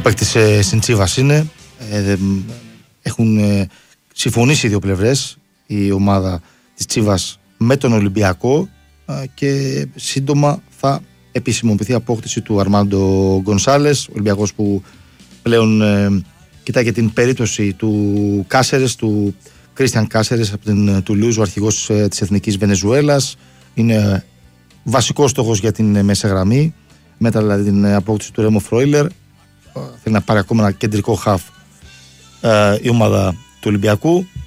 παίκτης στην Τσίβας είναι. Έχουν συμφωνήσει οι δύο πλευρές, η ομάδα της Τσίβας με τον Ολυμπιακό, και σύντομα θα επισημοποιηθεί η απόκτηση του Αρμάντο Γκονσάλες, ο Ολυμπιακός που πλέον κοιτάει και την περίπτωση του Κάσερες, του Κρίστιαν Κάσερες από την Τουλούζ, ο αρχηγός της Εθνικής Βενεζουέλας. Είναι βασικός στόχος για την μέσα γραμμή, μετά δηλαδή την απόκτηση του Ρέμο Φρόιλερ. Θέλει να πάρει ακόμα ένα κεντρικό χαφ η ομάδα του Ολυμπιακού.